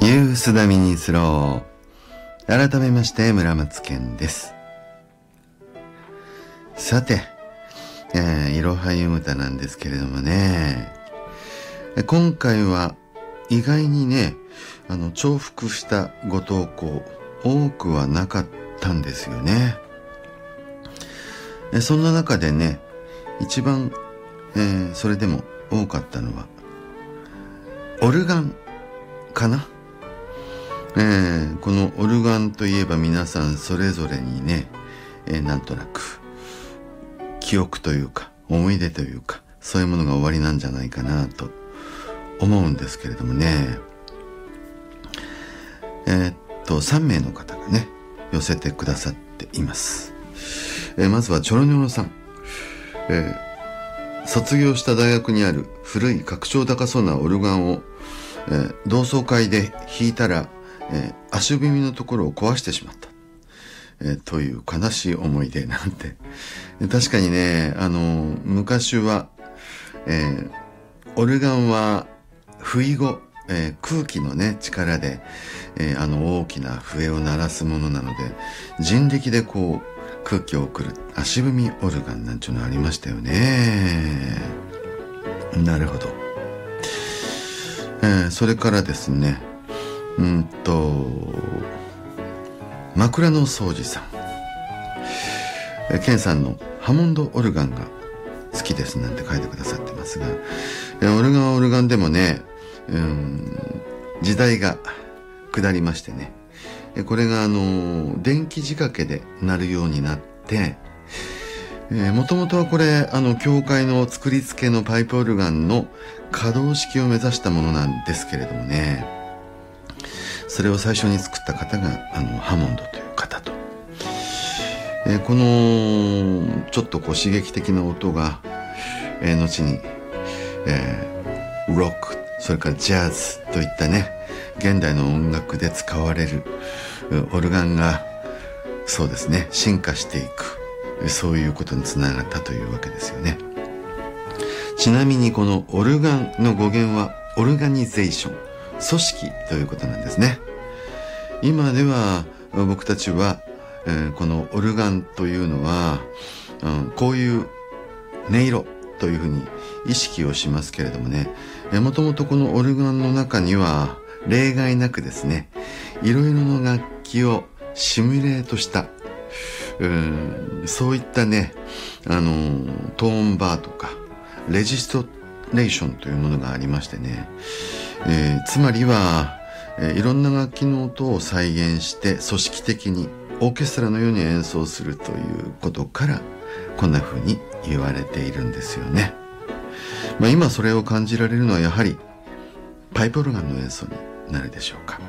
ユースダミニスロー。改めまして村松健です。さて、いろはゆむたなんですけれどもね、今回は意外にね、重複したご投稿多くはなかったんですよね。そんな中でね、一番、それでも多かったのはオルガンかな。このオルガンといえば皆さんそれぞれにね、なんとなく記憶というか思い出というかそういうものが終わりなんじゃないかなと思うんですけれどもね。3名の方がね寄せてくださっています。まずはチョロニョロさん。卒業した大学にある古い格調高そうなオルガンを、同窓会で弾いたら足踏みのところを壊してしまった、という悲しい思い出なんて。確かにね、昔は、オルガンは不意後、空気のね力で、大きな笛を鳴らすものなので、人力でこう空気を送る足踏みオルガンなんていうのありましたよね。なるほど。それからですね、枕草子さん、ケンさんのハモンドオルガンが好きですなんて書いてくださってますが、オルガンはオルガンでもね、時代が下りましてね、これが電気仕掛けで鳴るようになって、もともとはこれ教会の作り付けのパイプオルガンの可動式を目指したものなんですけれどもね、それを最初に作った方がハモンドという方と、このちょっとこう刺激的な音が、後に、ロック、それからジャズといったね現代の音楽で使われるオルガンがそうですね進化していく、そういうことにつながったというわけですよね。ちなみにこのオルガンの語源はオルガニゼーション、組織ということなんですね。今では僕たちは、このオルガンというのは、こういう音色というふうに意識をしますけれどもね、もともとこのオルガンの中には例外なくですね、いろいろな楽器をシミュレートしたそういったね、トーンバーとかレジストレーションというものがありましてね、つまりは、いろんな楽器の音を再現して組織的にオーケストラのように演奏するということからこんな風に言われているんですよね。今それを感じられるのはやはりパイプオルガンの演奏になるでしょうか。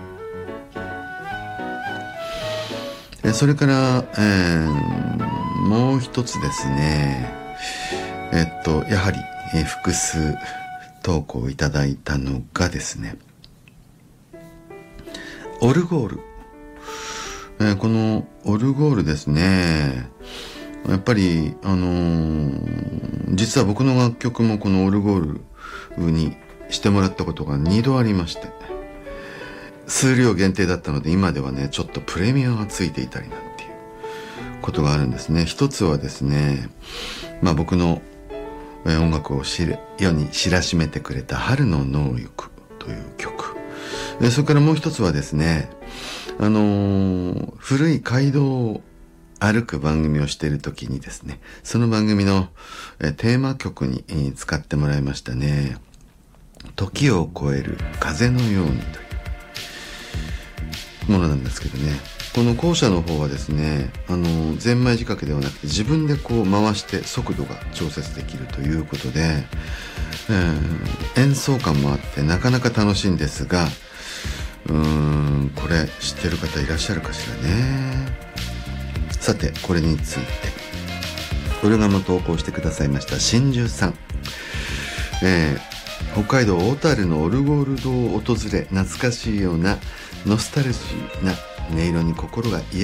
それから、もう一つですね、やはり、複数投稿いただいたのがですね、オルゴール。このオルゴールですね、やっぱり実は僕の楽曲もこのオルゴールにしてもらったことが2度ありまして、数量限定だったので今ではねちょっとプレミアがついていたりなんていうことがあるんですね。一つはですね、僕の音楽を世に知らしめてくれた春の能力という曲、それからもう一つはですね、古い街道を歩く番組をしている時にですね、その番組のテーマ曲に使ってもらいましたね、時を超える風のようにというものなんですけどね、この後者の方はですね、ゼンマイ仕掛けではなくて自分でこう回して速度が調節できるということで、演奏感もあってなかなか楽しいんですが、これ知ってる方いらっしゃるかしらね。さてこれについてオルガンも投稿してくださいました真珠さん、北海道小樽のオルゴール堂を訪れ、懐かしいようなノスタルジーな音色に心が癒